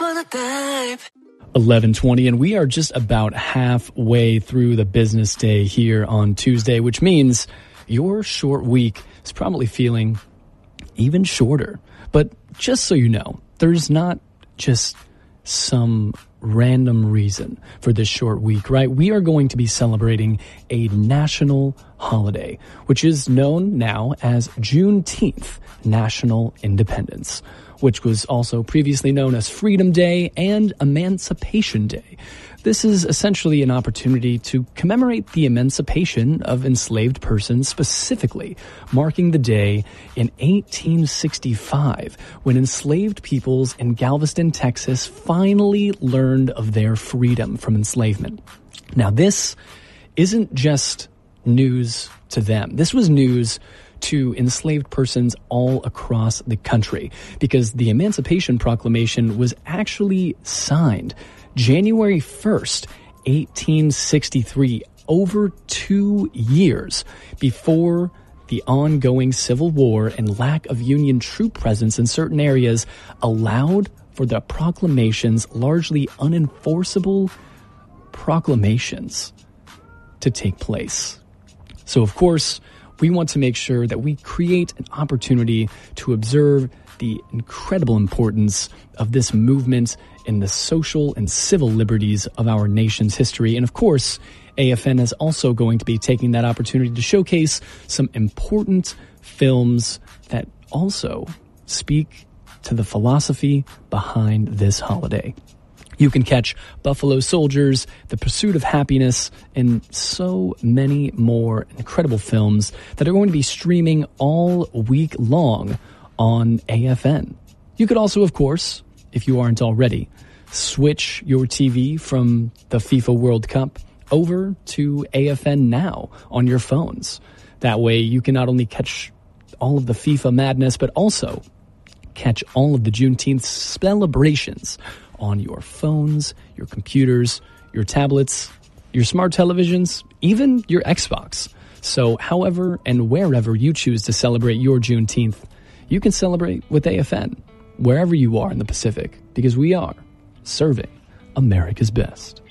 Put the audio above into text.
for the dive. 11:20, and we are just about halfway through the business day here on Tuesday, which means your short week is probably feeling even shorter. But just so you know, there's not just some random reason for this short week, right? We are going to be celebrating a national holiday, which is known now as Juneteenth, National Independence, which was also previously known as Freedom Day and Emancipation Day. This is essentially an opportunity to commemorate the emancipation of enslaved persons, specifically marking the day in 1865 when enslaved peoples in Galveston, Texas finally learned of their freedom from enslavement. Now, this isn't just news to them. This was news to enslaved persons all across the country because the Emancipation Proclamation was actually signed January 1st, 1863, over 2 years before the ongoing Civil War and lack of Union troop presence in certain areas allowed for the proclamation's largely unenforceable proclamations to take place. So, of course, we want to make sure that we create an opportunity to observe the incredible importance of this movement in the social and civil liberties of our nation's history. And of course, AFN is also going to be taking that opportunity to showcase some important films that also speak to the philosophy behind this holiday. You can catch Buffalo Soldiers, The Pursuit of Happiness, and so many more incredible films that are going to be streaming all week long on AFN. You could also, of course, if you aren't already, switch your TV from the FIFA World Cup over to AFN Now on your phones. That way you can not only catch all of the FIFA madness, but also catch all of the Juneteenth celebrations on your phones, your computers, your tablets, your smart televisions, even your Xbox. So however and wherever you choose to celebrate your Juneteenth, you can celebrate with AFN, wherever you are in the Pacific, because we are serving America's best.